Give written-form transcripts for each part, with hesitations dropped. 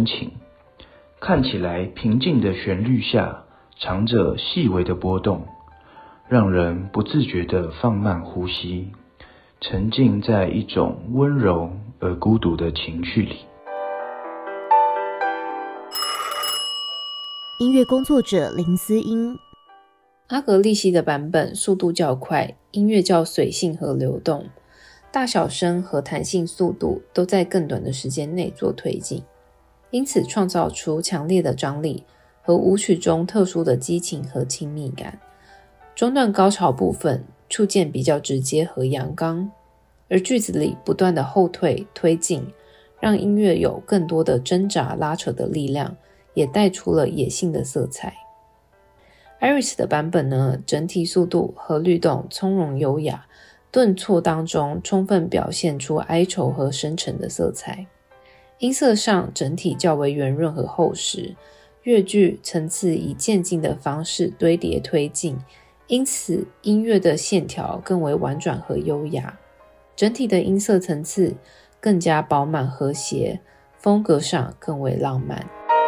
深情，看起来平静的旋律下藏着细微的波动，让人不自觉地放慢呼吸，沉浸在一种温柔而孤独的情绪里。 音乐工作者林思英。 阿格利西的版本速度较快，音乐较随性和流动，大小声和弹性速度都在更短的时间内做推进，因此创造出强烈的张力和舞曲中特殊的激情和亲密感。中段高潮部分触键比较直接和阳刚，而句子里不断的后退推进，让音乐有更多的挣扎拉扯的力量，也带出了野性的色彩。Iris 的版本呢，整体速度和律动从容优雅，顿挫当中充分表现出哀愁和深沉的色彩。音色上整体较为圆润和厚实，乐句层次以渐进的方式堆叠推进，因此音乐的线条更为婉转和优雅，整体的音色层次更加饱满和谐，风格上更为浪漫。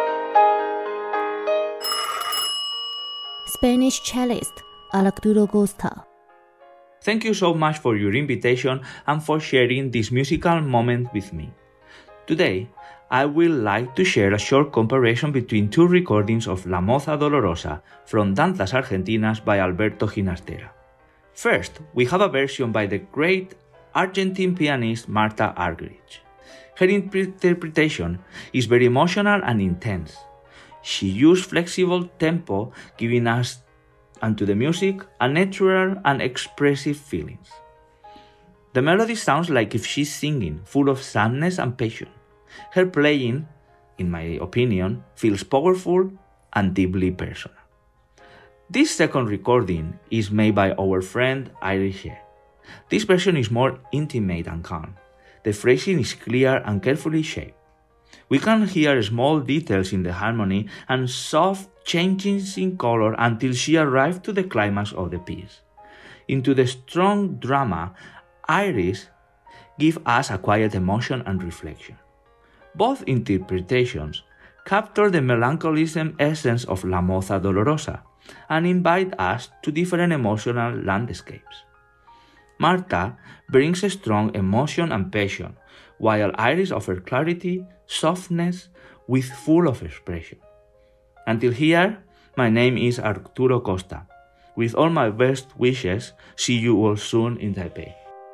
Spanish cellist Arturo Costa. Thank you so much for your invitation and for sharing this musical moment with me. Today, I would like to share a short comparison between two recordings of La Moza Dolorosa from Danzas Argentinas by Alberto Ginastera. First, we have a version by the great Argentine pianist Marta Argerich. Her interpretation is very emotional and intense. She used flexible tempo, giving us and to the music a natural and expressive feelings. The melody sounds like if she's singing, full of sadness and passion. Her playing, in my opinion, feels powerful and deeply personal. This second recording is made by our friend Iris She. This version is more intimate and calm. The phrasing is clear and carefully shaped. We can hear small details in the harmony and soft changes in color until she arrived to the climax of the piece. Into the strong drama, Iris gives us a quiet emotion and reflection. Both interpretations capture the melancholism essence of La Moza Dolorosa and invite us to different emotional landscapes. Marta brings a strong emotion and passion, while Iris offers clarity, softness, with full of expression. Until here, my name is Arturo Costa. With all my best wishes, see you all soon in Taipei.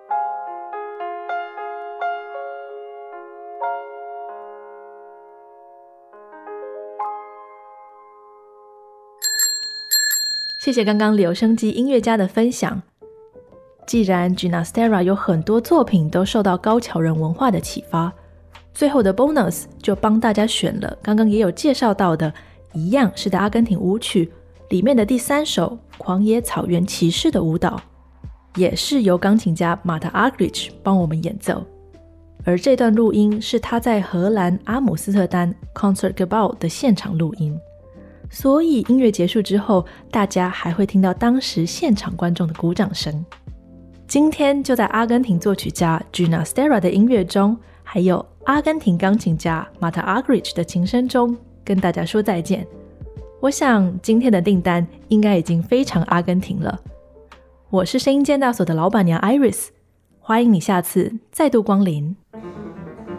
谢谢刚刚留声机音乐家的分享。既然 Ginastera 有很多作品都受到高桥人文化的启发，最后的 bonus 就帮大家选了刚刚也有介绍到的一样是的阿根廷舞曲里面的第3首狂野草原骑士的舞蹈，也是由钢琴家 Marta Argerich 帮我们演奏。而这段录音是他在荷兰阿姆斯特丹 Concertgebouw 的现场录音，所以音乐结束之后，大家还会听到当时现场观众的鼓掌声。今天就在阿根廷作曲家 Ginastera 的音乐中，还有阿根廷钢琴家 Marta Argerich 的琴声中跟大家说再见。我想今天的订单应该已经非常阿根廷了。我是声音鉴大所的老板娘 Iris， 欢迎你下次再度光临。